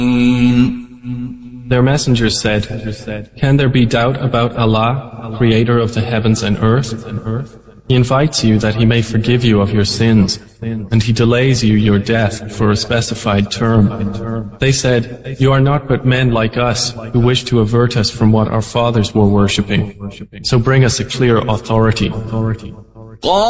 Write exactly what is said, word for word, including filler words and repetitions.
Their messengers said, "Can there be doubt about Allah, creator of the heavens and earth? He invites you that He may forgive you of your sins, and He delays you your death for a specified term." They said, "You are not but men like us, who wish to avert us from what our fathers were worshipping. So bring us a clear authority."